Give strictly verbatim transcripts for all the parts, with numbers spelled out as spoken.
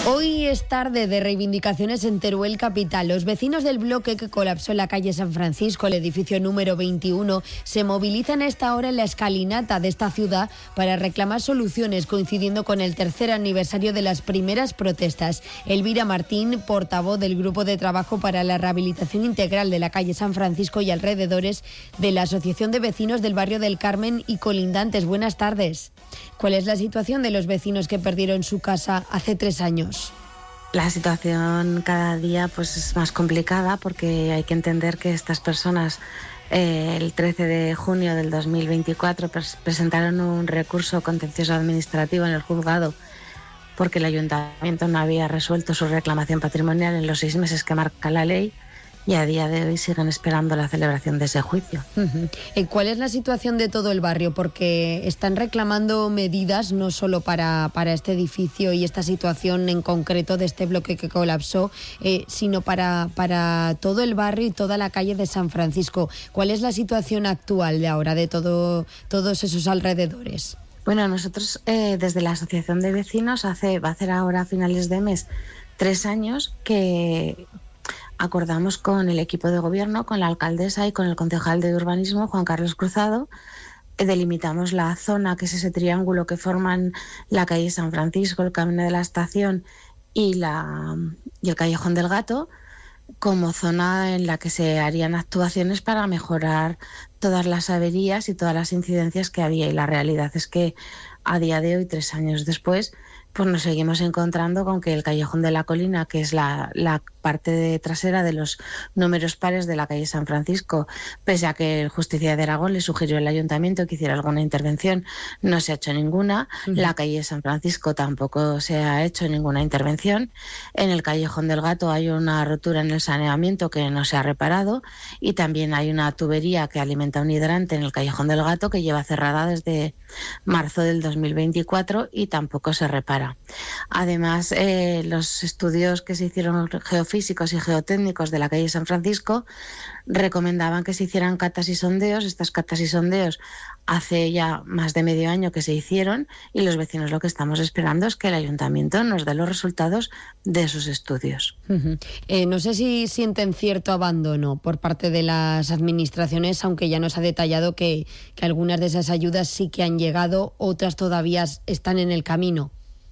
Hoy es tarde de reivindicaciones en Teruel capital. Los vecinos del bloque que colapsó en la calle San Francisco, el edificio número veintiuno, se movilizan a esta hora en la escalinata de esta ciudad para reclamar soluciones, coincidiendo con el tercer aniversario de las primeras protestas. Elvira Martín, portavoz del Grupo de Trabajo para la Rehabilitación Integral de la calle San Francisco y alrededores de la Asociación de Vecinos del Barrio del Carmen y colindantes. Buenas tardes. ¿Cuál es la situación de los vecinos que perdieron su casa hace tres años? La situación cada día pues es más complicada porque hay que entender que estas personas eh, el trece de junio del dos mil veinticuatro pres- presentaron un recurso contencioso administrativo en el juzgado porque el ayuntamiento no había resuelto su reclamación patrimonial en los seis meses que marca la ley. Y a día de hoy siguen esperando la celebración de ese juicio. Uh-huh. ¿Cuál es la situación de todo el barrio? Porque están reclamando medidas no solo para, para este edificio y esta situación en concreto de este bloque que colapsó, eh, sino para, para todo el barrio y toda la calle de San Francisco. ¿Cuál es la situación actual de ahora de todo, todos esos alrededores? Bueno, nosotros eh, desde la Asociación de Vecinos hace, va a hacer ahora a finales de mes tres años que acordamos con el equipo de gobierno, con la alcaldesa y con el concejal de urbanismo, Juan Carlos Cruzado, delimitamos la zona, que es ese triángulo que forman la calle San Francisco, el Camino de la Estación y, la, y el Callejón del Gato, como zona en la que se harían actuaciones para mejorar todas las averías y todas las incidencias que había. Y la realidad es que a día de hoy, tres años después, pues nos seguimos encontrando con que el Callejón de la Colina, que es la, la parte de trasera de los números pares de la calle San Francisco, pese a que el Justicia de Aragón le sugirió al ayuntamiento que hiciera alguna intervención, no se ha hecho ninguna. Uh-huh. La calle San Francisco tampoco se ha hecho ninguna intervención. En el Callejón del Gato hay una rotura en el saneamiento que no se ha reparado y también hay una tubería que alimenta un hidrante en el Callejón del Gato que lleva cerrada desde marzo del dos mil veinticuatro y tampoco se repara. Además, eh, los estudios que se hicieron geofísicos y geotécnicos de la calle San Francisco recomendaban que se hicieran catas y sondeos. Estas catas y sondeos hace ya más de medio año que se hicieron y los vecinos lo que estamos esperando es que el ayuntamiento nos dé los resultados de esos estudios. Uh-huh. Eh, no sé si sienten cierto abandono por parte de las administraciones, aunque ya nos ha detallado que, que algunas de esas ayudas sí que han llegado, otras todavía están en el camino.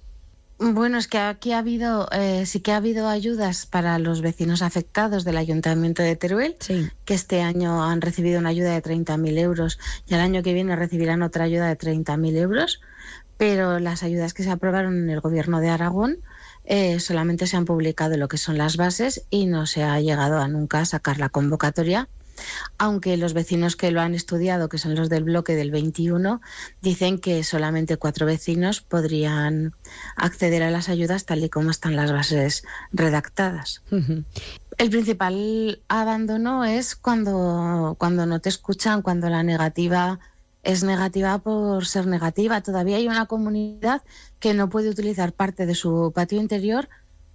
Bueno, es que aquí ha habido, eh, sí que ha habido ayudas para los vecinos afectados del Ayuntamiento de Teruel, sí. que este año han recibido una ayuda de treinta mil euros y el año que viene recibirán otra ayuda de treinta mil euros, pero las ayudas que se aprobaron en el Gobierno de Aragón eh, solamente se han publicado lo que son las bases y no se ha llegado a nunca sacar la convocatoria. Aunque los vecinos que lo han estudiado, que son los del bloque del veintiuno, dicen que solamente cuatro vecinos podrían acceder a las ayudas tal y como están las bases redactadas. Uh-huh. El principal abandono es cuando, cuando no te escuchan, cuando la negativa es negativa por ser negativa. Todavía hay una comunidad que no puede utilizar parte de su patio interior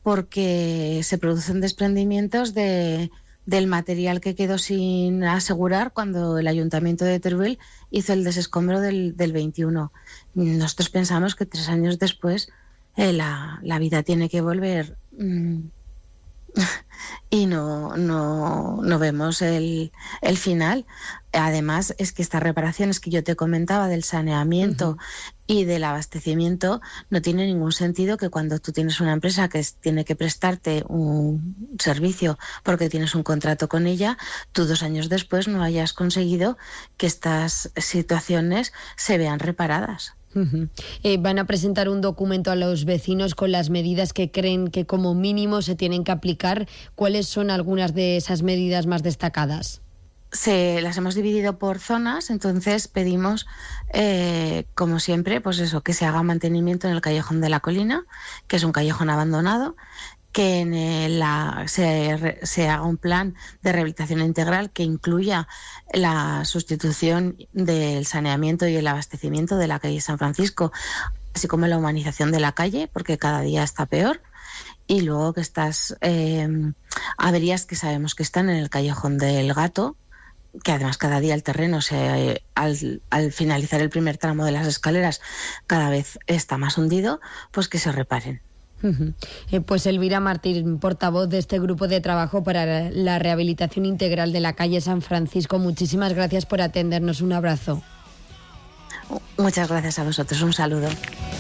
porque se producen desprendimientos de... del material que quedó sin asegurar cuando el Ayuntamiento de Teruel hizo el desescombro del, del veintiuno. Nosotros pensamos que tres años después eh, la, la vida tiene que volver mmm, y no, no, no vemos el, el final. Además, es que estas reparaciones que yo te comentaba del saneamiento uh-huh. y del abastecimiento no tiene ningún sentido que cuando tú tienes una empresa que es, tiene que prestarte un servicio porque tienes un contrato con ella, tú dos años después no hayas conseguido que estas situaciones se vean reparadas. Uh-huh. Eh, van a presentar un documento a los vecinos con las medidas que creen que como mínimo se tienen que aplicar. ¿Cuáles son algunas de esas medidas más destacadas? Se las hemos dividido por zonas, entonces pedimos, eh, como siempre, pues eso, que se haga mantenimiento en el Callejón de la Colina, que es un callejón abandonado, que en el, la, se, se haga un plan de rehabilitación integral que incluya la sustitución del saneamiento y el abastecimiento de la calle San Francisco, así como la humanización de la calle, porque cada día está peor. Y luego que estas eh, averías que sabemos que están en el Callejón del Gato, que además cada día el terreno, se, al, al finalizar el primer tramo de las escaleras, cada vez está más hundido, pues que se reparen. Uh-huh. Eh, pues Elvira Martín, portavoz de este grupo de trabajo para la rehabilitación integral de la calle San Francisco, muchísimas gracias por atendernos. Un abrazo. Muchas gracias a vosotros. Un saludo.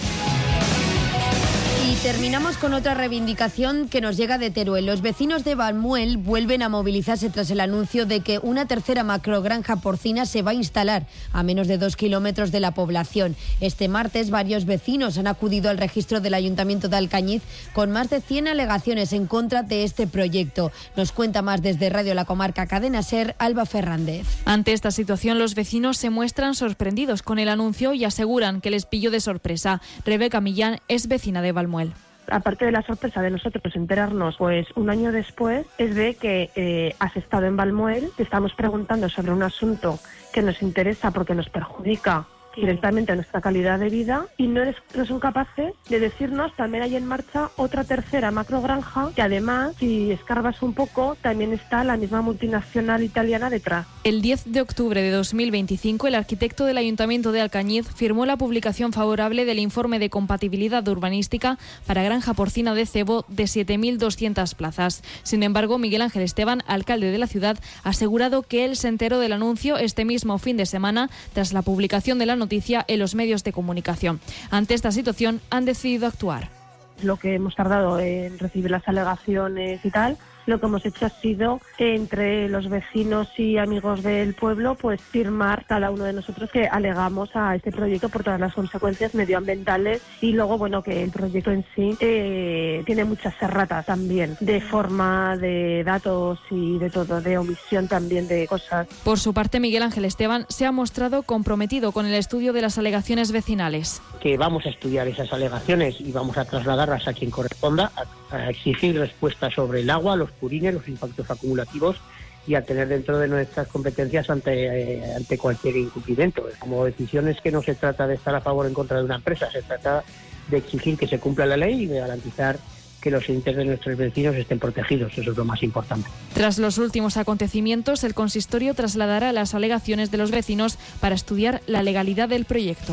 Y terminamos con otra reivindicación que nos llega de Teruel. Los vecinos de Valmuel vuelven a movilizarse tras el anuncio de que una tercera macrogranja porcina se va a instalar a menos de dos kilómetros de la población. Este martes varios vecinos han acudido al registro del Ayuntamiento de Alcañiz con más de cien alegaciones en contra de este proyecto. Nos cuenta más desde Radio La Comarca Cadena SER, Alba Fernández. Ante esta situación, los vecinos se muestran sorprendidos con el anuncio y aseguran que les pilló de sorpresa. Rebeca Millán es vecina de Valmuel. Aparte de la sorpresa de nosotros enterarnos pues un año después, es de que eh, has estado en Valmuel, te estamos preguntando sobre un asunto que nos interesa porque nos perjudica directamente a nuestra calidad de vida y no, eres, no son capaces de decirnos también hay en marcha otra tercera macrogranja que además, si escarbas un poco, también está la misma multinacional italiana detrás. El diez de octubre de dos mil veinticinco, el arquitecto del Ayuntamiento de Alcañiz firmó la publicación favorable del informe de compatibilidad urbanística para granja porcina de cebo de siete mil doscientas plazas. Sin embargo, Miguel Ángel Esteban, alcalde de la ciudad, ha asegurado que él se enteró del anuncio este mismo fin de semana tras la publicación de la noticia en los medios de comunicación. Ante esta situación han decidido actuar. Lo que hemos tardado en recibir las alegaciones y tal, lo que hemos hecho ha sido, entre los vecinos y amigos del pueblo, pues firmar cada uno de nosotros que alegamos a este proyecto por todas las consecuencias medioambientales y luego, bueno, que el proyecto en sí eh, tiene muchas erratas también, de forma, de datos y de todo, de omisión también de cosas. Por su parte, Miguel Ángel Esteban se ha mostrado comprometido con el estudio de las alegaciones vecinales. Que vamos a estudiar esas alegaciones y vamos a trasladarlas a quien corresponda, a, a exigir respuestas sobre el agua, los purines, los impactos acumulativos y a tener dentro de nuestras competencias ante, eh, ante cualquier incumplimiento. Como decisiones que no se trata de estar a favor o en contra de una empresa, se trata de exigir que se cumpla la ley y de garantizar que los intereses de nuestros vecinos estén protegidos. Eso es lo más importante. Tras los últimos acontecimientos, el consistorio trasladará las alegaciones de los vecinos para estudiar la legalidad del proyecto.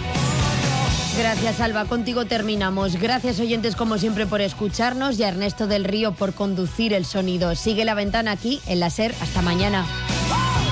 Gracias, Alba. Contigo terminamos. Gracias, oyentes, como siempre, por escucharnos y a Ernesto del Río por conducir el sonido. Sigue La Ventana aquí en la SER. Hasta mañana.